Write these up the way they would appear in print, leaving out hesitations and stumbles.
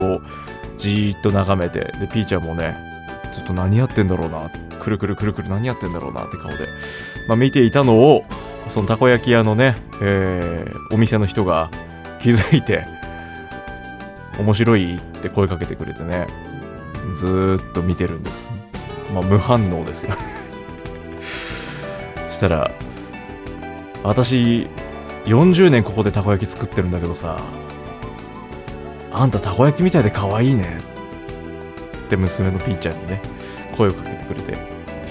をじーっと眺めて、でピーちゃんもねちょっと何やってんだろうな、くるくるくるくる何やってんだろうなって顔で、見ていたのをそのたこ焼き屋のね、お店の人が気づいて、面白いって声かけてくれてね、ずーっと見てるんです。無反応ですよしたら、私40年ここでたこ焼き作ってるんだけどさ、あんたたこ焼きみたいで可愛いねって娘のピーちゃんにね声をかけてくれて、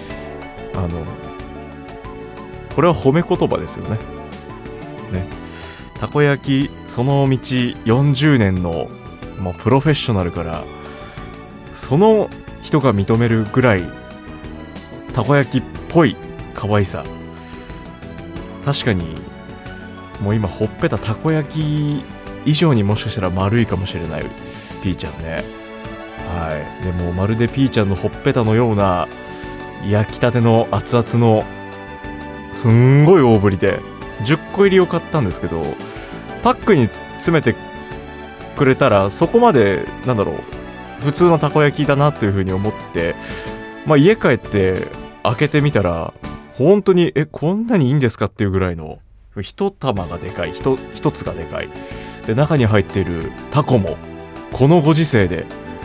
これは褒め言葉ですよね。たこ焼きその道40年のプロフェッショナルから、その人が認めるぐらいたこ焼きっぽい可愛さ。確かにもう今ほっぺたたこ焼き以上にもしかしたら丸いかもしれないピーちゃんね。でもまるでピーちゃんのほっぺたのような焼きたての熱々のすんごい大ぶりで10個入りを買ったんですけど、パックに詰めてくれたらそこまで普通のたこ焼きだなというふうに思って、家帰って開けてみたら本当にこんなにいいんですかっていうぐらいの一玉がでかい、一つがでかいで、中に入っているタコもこのご時世で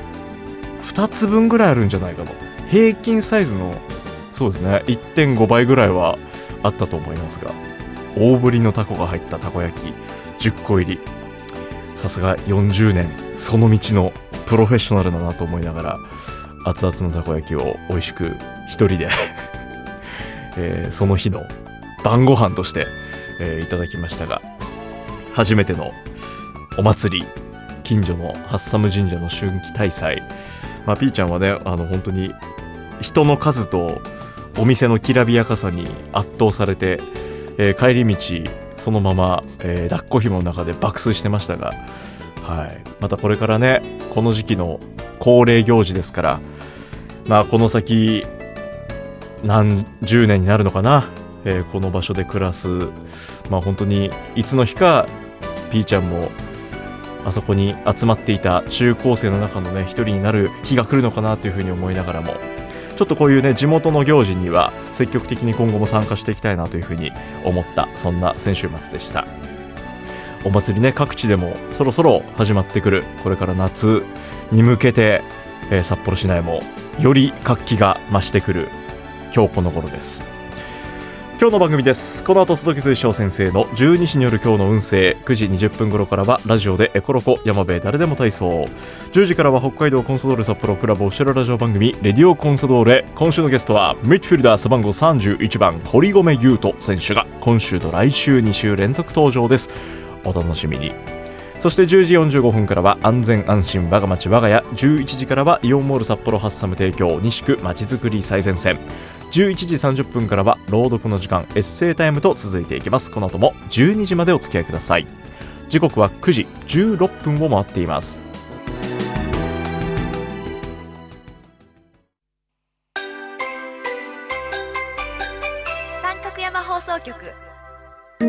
2つ分ぐらいあるんじゃないかの、平均サイズのそうですね 1.5 倍ぐらいはあったと思いますが、大ぶりのタコが入ったたこ焼き10個入り、さすが40年その道のプロフェッショナルだなと思いながら、熱々のたこ焼きを美味しく一人でその日の晩ご飯として、いただきましたが、初めてのお祭り、近所のハッサム神社の春季大祭、ピーちゃんはね本当に人の数とお店のきらびやかさに圧倒されて、帰り道そのまま、抱っこ紐の中で爆睡してましたが、またこれからねこの時期の恒例行事ですから、この先何十年になるのかな、この場所で暮らす、本当にいつの日かピーちゃんもあそこに集まっていた中高生の中のね一人になる日が来るのかなというふうに思いながらも、ちょっとこういうね地元の行事には積極的に今後も参加していきたいなというふうに思った、そんな先週末でした。お祭りね各地でもそろそろ始まってくる、これから夏に向けて、札幌市内もより活気が増してくる今日この頃です。今日の番組です。この後鈴木水晶先生の12時による今日の運勢、9時20分頃からはラジオでエコロコ山辺誰でも体操、10時からは北海道コンサドーレ札幌クラブオフィシャルラジオ番組レディオコンサドーレ、今週のゲストはミッドフィルダー背番号31番堀米雄斗選手が今週と来週2週連続登場です。お楽しみに。そして10時45分からは安全安心我が町我が家、11時からはイオンモール札幌ハッサム提供西区まちづくり最前線、11時30分からは朗読の時間エッセイタイムと続いていきます。この後も12時までお付き合いください。時刻は9時16分を回っています。